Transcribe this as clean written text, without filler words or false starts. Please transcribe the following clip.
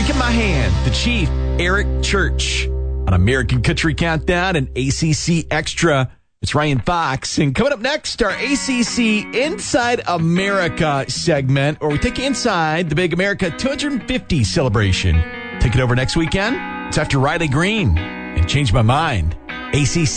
Taking My Hand, the Chief, Eric Church, on American Country Countdown and ACC Extra. It's Ryan Fox. And coming up next, our ACC Inside America segment, where we take you inside the Big America 250 celebration. Take it over next weekend. It's after Riley Green and Change My Mind. ACC